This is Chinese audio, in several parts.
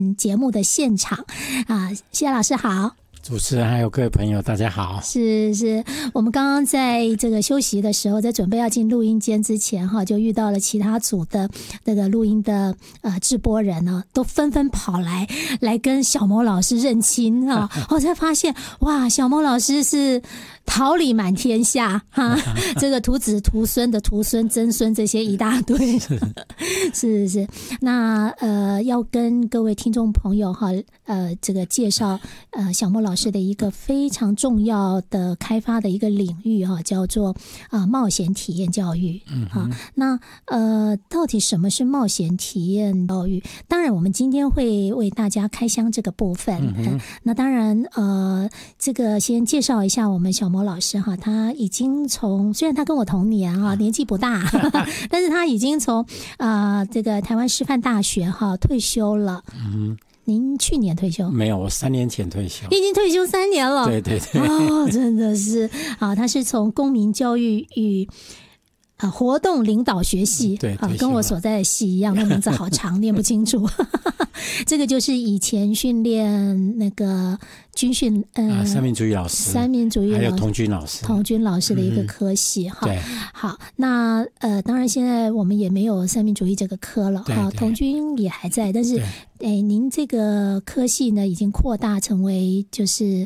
节目的现场谢老师好。 主持人还有各位朋友大家好。 是我们刚刚在这个休息的时候，在准备要进录音间之前就遇到了其他组的那个录音的制播人呢，都纷纷跑来跟小某老师认亲我才发现哇，小某老师是桃李满天下这个徒子徒孙的徒孙曾孙这些一大堆是那要跟各位听众朋友这个介绍小某老师的一个非常重要的开发的一个领域叫做冒险体验教育那到底什么是冒险体验教育？当然我们今天会为大家开箱这个部分那当然这个先介绍一下我们小某老师他已经虽然他跟我同年年纪不大但是他已经从这个台湾师范大学退休了。您去年退休？ 没有，我3年前退休。 已经退休3年了。 对真的是他是从公民教育与活动领导学系对跟我所在的系一样，那名字好长念不清楚这个就是以前训练那个军训三民主义老师还有童军老师的一个科系对。 好，那当然现在我们也没有三民主义这个科了童军也还在，但是您这个科系呢已经扩大成为就是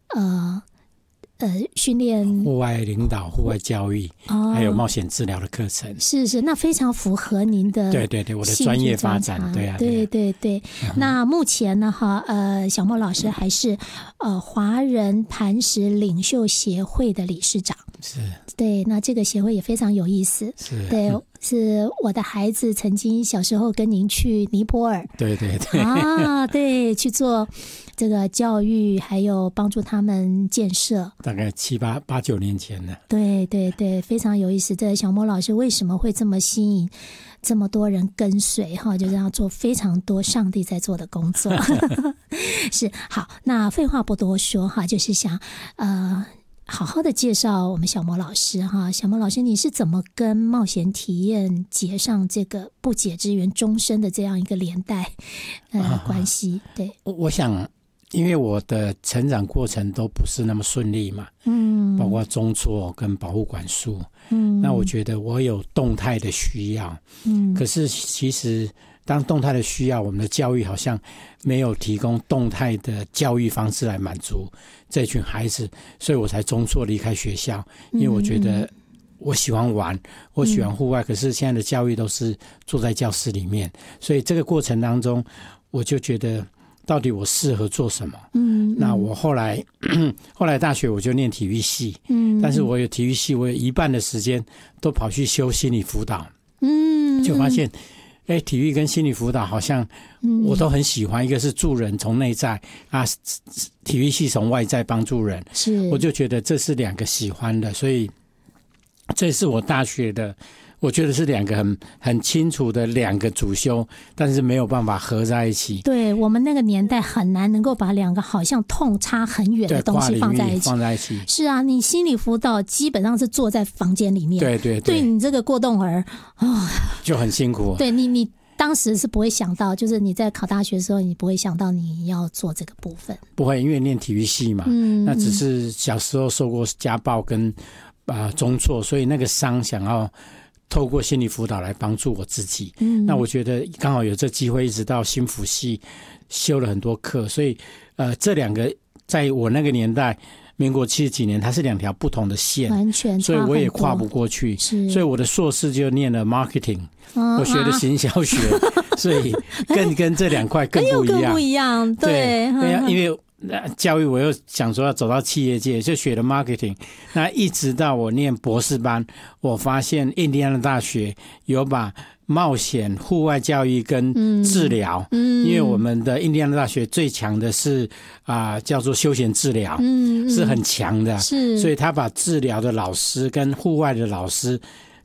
训练户外领导、户外教育还有冒险治疗的课程。 是那非常符合您的对我的专业发展。 对那目前呢小莫老师还是华人磐石领袖协会的理事长。 是对，那这个协会也非常有意思。 是对，是我的孩子曾经小时候跟您去尼泊尔对对去做这个教育还有帮助他们建设， 大概8、9年前了。 对非常有意思。这小莫老师为什么会这么吸引这么多人跟随就是要做非常多上帝在做的工作是好，那废话不多说就是想好好的介绍我们小莫老师小莫老师，你是怎么跟冒险体验结上这个不解之缘终身的这样一个连带关系？对， 我想因为我的成长过程都不是那么顺利嘛包括中辍跟保护管束那我觉得我有动态的需要可是其实当动态的需要，我们的教育好像没有提供动态的教育方式来满足这群孩子，所以我才中辍离开学校。因为我觉得我喜欢玩，我喜欢户外，可是现在的教育都是坐在教室里面，所以这个过程当中我就觉得到底我适合做什么那我后来大学我就念体育系但是我有体育系，我有一半的时间都跑去修心理辅导就发现体育跟心理辅导好像我都很喜欢，一个是助人从内在体育系从外在帮助人，是我就觉得这是2个喜欢的，所以这是我大学的，我觉得是2个很清楚的2个主修，但是没有办法合在一起。对，我们那个年代很难能够把2个好像痛差很远的东西放在一起。是啊，你心理辅导基本上是坐在房间里面，对你这个过动儿就很辛苦。对你当时是不会想到，就是你在考大学的时候，你不会想到你要做这个部分。不会，因为念体育系嘛，那只是小时候受过家暴跟中辍，所以那个伤想要透过心理辅导来帮助我自己那我觉得刚好有这机会，一直到心辅系修了很多课，所以这2个在我那个年代民国70几年它是2条不同的线，完全所以我也跨不过去，所以我的硕士就念了 marketing我学的行销学所以跟这2块更不一样对因为教育我又想说要走到企业界，就学了 marketing 那一直到我念博士班，我发现印第安纳大学有把冒险户外教育跟治疗因为我们的印第安纳大学最强的是叫做休闲治疗是很强的所以他把治疗的老师跟户外的老师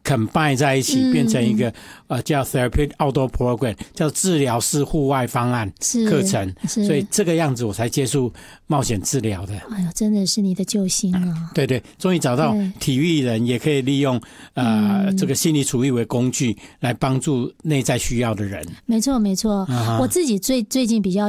combine 在一起，变成一个叫 therapeutic outdoor program， 叫治疗式户外方案课程，所以这个样子我才接触冒险治疗的。 哎呦，真的是你的救星啊！ 对对，终于找到体育人也可以利用这个心理处遇为工具来帮助内在需要的人。 没错没错，我自己最近比较